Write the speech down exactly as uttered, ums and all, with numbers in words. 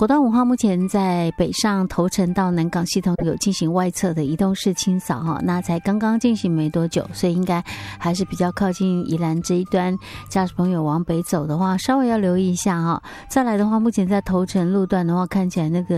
国道五号目前在北上头城到南港系统有进行外侧的移动式清扫哈，那才刚刚进行没多久，所以应该还是比较靠近宜兰这一端，驾驶朋友往北走的话，稍微要留意一下哈。再来的话，目前在头城路段的话，看起来那个